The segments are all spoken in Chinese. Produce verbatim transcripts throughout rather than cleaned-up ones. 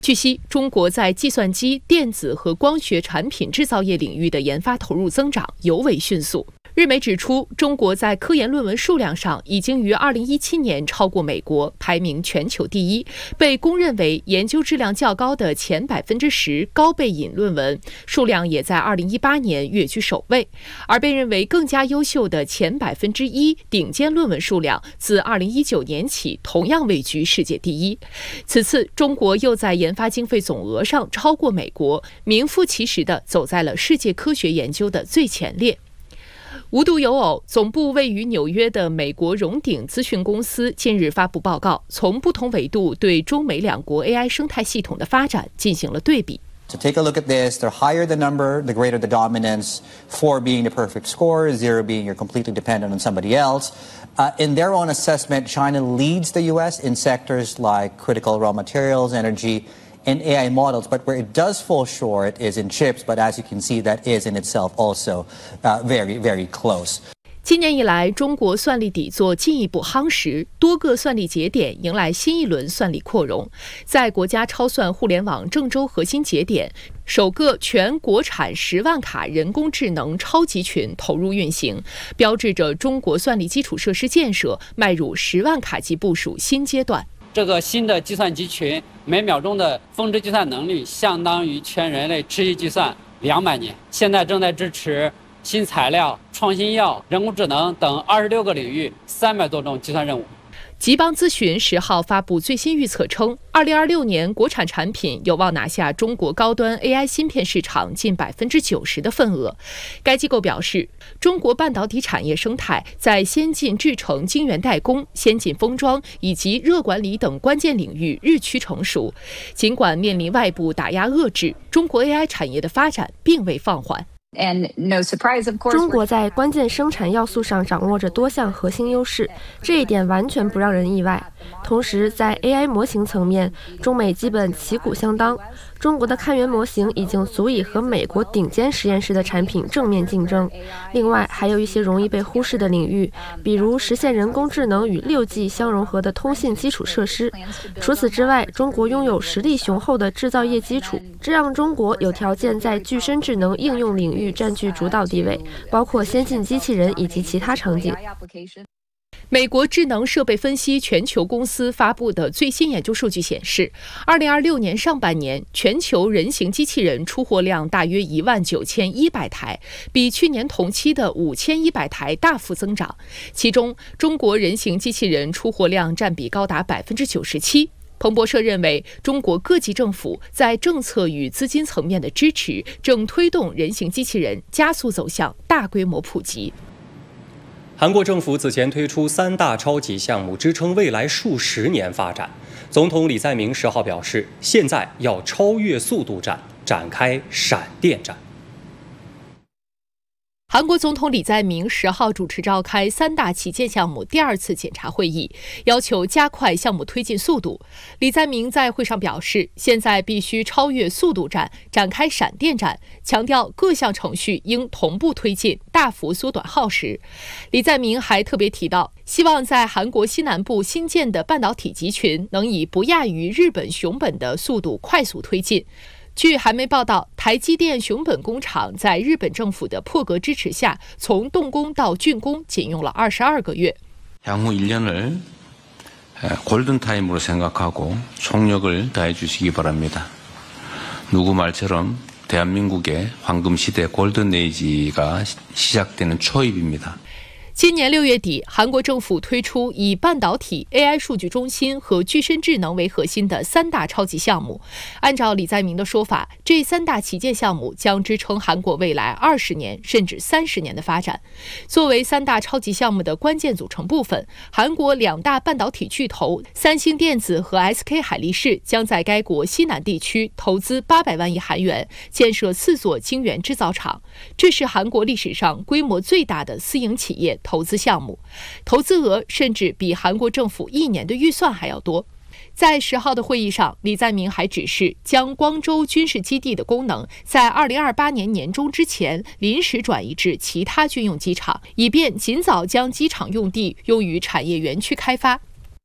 据悉，中国在计算机、电子和光学产品制造业领域的研发投入增长尤为迅速。日媒指出，中国在科研论文数量上已经于二零一七年超过美国，排名全球第一，被公认为研究质量较高的前百分之十高倍引论文数量也在二零一八年跃居首位，而被认为更加优秀的前百分之一顶尖论文数量自二零一九年起同样位居世界第一。此次，中国又在研发经费总额上超过美国，名副其实地走在了世界科学研究的最前列。无独有偶，总部位于纽约的美国荣鼎咨询公司近日发布报告，从不同维度对中美两国 A I 生态系统的发展进行了对比。 So take a look at this. The higher the number, the greater the dominance. Four being the perfect score, zero being you're completely dependent on somebody else. Uh, in their own assessment, China leads the U S in sectors like critical raw materials, energy, and A I models, but where it does fall short is in chips, but as you can see, that is in itself also uh, very, very close. 今年以来，中国算力底座进一步夯实，多个算力节点迎来新一轮算力扩容。在国家超算互联网郑州核心节点，首个全国产十万卡人工智能超级群投入运行，标志着中国算力基础设施建设迈入十万卡级部署新阶段。 这个新的计算机群每秒钟的峰值计算能力相当于全人类持续计算两百年，现在正在支持新材料、创新药、人工智能等二十六个领域三百多种计算任务。 吉邦咨询十号发布最新预测称，二零二六年国产产品有望拿下中国高端 A I 芯片市场近百分之九十的份额。该机构表示，中国半导体产业生态在先进制程、晶圆代工、先进封装以及热管理等关键领域日趋成熟。尽管面临外部打压遏制，中国 A I 产业的发展并未放缓。 中国在关键生产要素上掌握着多项核心优势，这一点完全不让人意外。同时，在 A I 模型层面，中美基本旗鼓相当。中国的开源模型已经足以和美国顶尖实验室的产品正面竞争。另外，还有一些容易被忽视的领域，比如实现人工智能与 六 G 相融合的通信基础设施。除此之外，中国拥有实力雄厚的制造业基础，这让中国有条件在具身智能应用领域占据主导地位，包括先进机器人以及其他场景。 美国智能设备分析全球公司发布的最新研究数据显示，二零二六年上半年全球人形机器人出货量大约一万九千一百台，比去年同期的五千一百台大幅增长。其中，中国人形机器人出货量占比高达百分之九十七。彭博社认为，中国各级政府在政策与资金层面的支持，正推动人形机器人加速走向大规模普及。 韩国政府此前推出三大超级项目，支撑未来数十年发展。总统李在明十号表示，现在要超越速度战，展开闪电战。 韩国总统李在明十号主持召开三大旗舰项目第二次检查会议，要求加快项目推进速度。李在明在会上表示，现在必须超越速度战，展开闪电战，强调各项程序应同步推进，大幅缩短耗时。李在明还特别提到，希望在韩国西南部新建的半导体集群能以不亚于日本熊本的速度快速推进。据韩媒报道，台积电熊本工厂在日本政府的破格支持下，从动工到竣工仅用了二十二个月。 향후 일 년을 골든타임으로 생각하고 총력을 다해주시기 바랍니다. 누구 말처럼 대한민국의 황금 시대 골든 에이지가 시작되는 초입입니다. 今年六月底，韩国政府推出以半导体、A I 数据中心和具身智能为核心的三大超级项目。按照李在明的说法，这三大旗舰项目将支撑韩国未来二十年甚至三十年的发展。作为三大超级项目的关键组成部分，韩国两大半导体巨头三星电子和 S K 海力士将在该国西南地区投资八百万亿韩元，建设四座晶圆制造厂。这是韩国历史上规模最大的私营企业投资项目，投资额甚至比韩国政府一年的预算还要多。在十号的会议上，李在明还指示将光州军事基地的功能在二零二八年年中之前临时转移至其他军用机场，以便尽早将机场用地用于产业园区开发。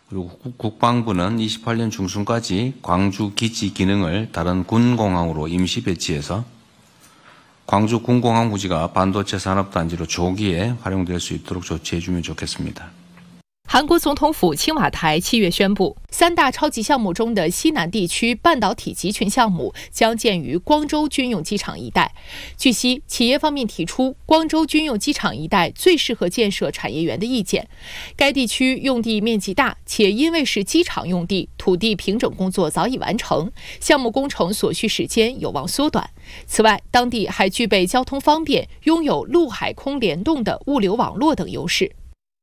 그리고 국방부는 이십팔 년 중순까지 광주 기지 기능을 다른 군공항으로 임시 배치해서 광주 군공항 부지가 반도체 산업단지로 조기에 활용될 수 있도록 조치해주면 좋겠습니다. 韩国总统府青瓦台七月宣布，三大超级项目中的西南地区半导体集群项目将建于光州军用机场一带。据悉，企业方面提出光州军用机场一带最适合建设产业园的意见。该地区用地面积大，且因为是机场用地，土地平整工作早已完成，项目工程所需时间有望缩短。此外，当地还具备交通方便，拥有陆海空联动的物流网络等优势。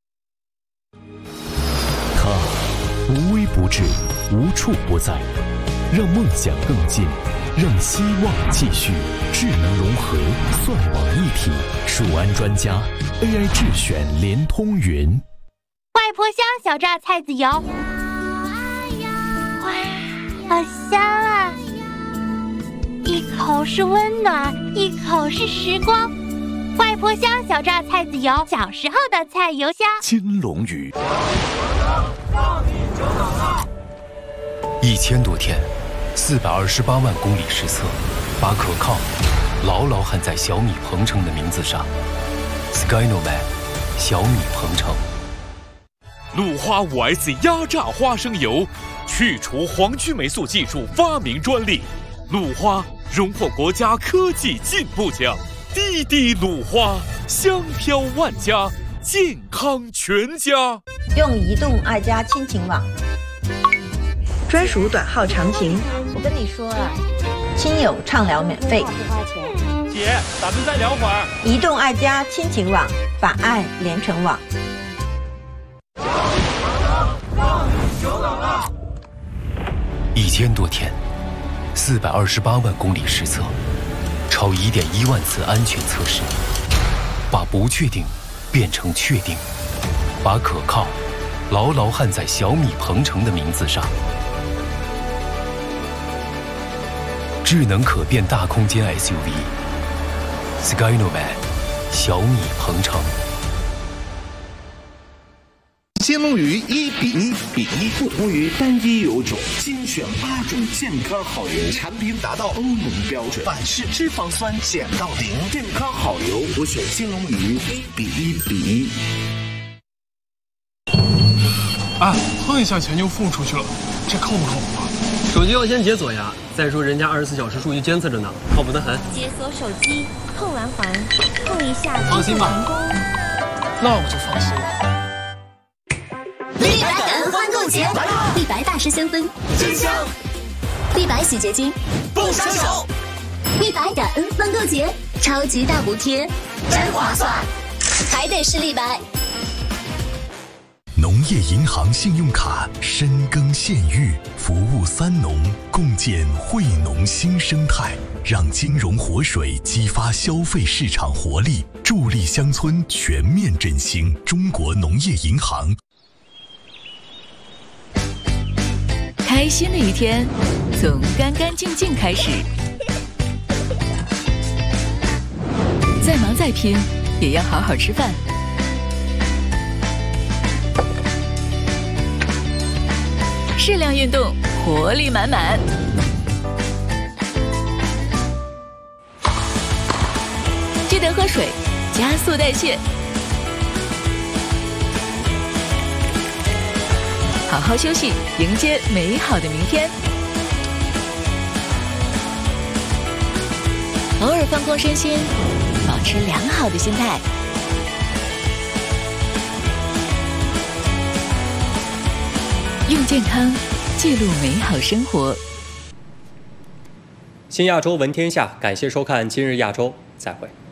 它无微不至，无处不在，让梦想更近，让希望继续。智能融合，算网一体，数安专家 A I 智选联通云。 外婆香小榨菜籽油，哇，好香啊！一口是温暖，一口是时光。外婆香小榨菜籽油，小时候的菜油香。 金龙鱼。 一千多天，四百二十八万公里实测，把可靠牢牢焊在小米鹏程的名字上。Skynoman， 小米鹏程。 鲁花 五 S 压榨花生油，去除黄曲霉素技术发明专利。鲁花荣获国家科技进步奖。滴滴鲁花，香飘万家，健康全家。 用移动爱家亲情网。 专属短号长屏，我跟你说了，亲友畅聊免费，不花钱。 姐，咱们再聊会儿。 移动爱家亲情网，把爱连成网。 一千多天，四百二十八万公里实测，超一点一万次安全测试，把不确定变成确定，把可靠牢牢焊在小米鹏程的名字上。 智能可变大空间 S U V，Skynoman， 小米鹏程。 金龙鱼一比一比一，不同于单一油种，精选八种健康好油，产品达到欧盟标准，反式脂肪酸减到零，健康好油，我选金龙鱼一比一比一。 啊，碰一下钱就付出去了，这靠不靠谱啊？ 手机要先解锁呀！再说人家二十四小时数据监测着呢，靠谱得很。 解锁手机，碰完环，碰一下， 放心吧。那我就放心了。 立白感恩欢购节，立白大师香氛真香，立白洗洁精不伤手。立白感恩欢购节，超级大补贴，真划算，还得是立白。 农业银行信用卡深耕县域，服务三农，共建惠农新生态，让金融活水激发消费市场活力，助力乡村全面振兴。中国农业银行。 开心的一天，从干干净净开始。再忙再拼，也要好好吃饭。 适量运动，活力满满。记得喝水，加速代谢。好好休息，迎接美好的明天。偶尔放空身心，保持良好的心态。 用健康记录美好生活。 新亚洲闻天下，感谢收看今日亚洲，再会。